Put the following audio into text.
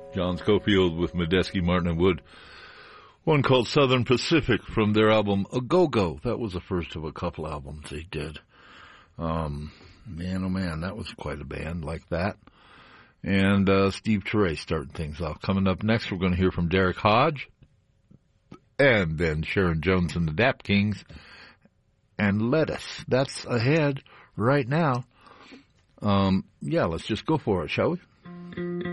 John Scofield with Medeski, Martin, and Wood. One called Southern Pacific from their album A Go-Go. That was the first of a couple albums they did. Man, oh man, that was quite a band like that. And Steve Teray starting things off. Coming up next, we're going to hear from Derek Hodge, and then Sharon Jones and the Dap Kings, and Lettuce. That's ahead right now. Yeah, let's just go for it, shall we?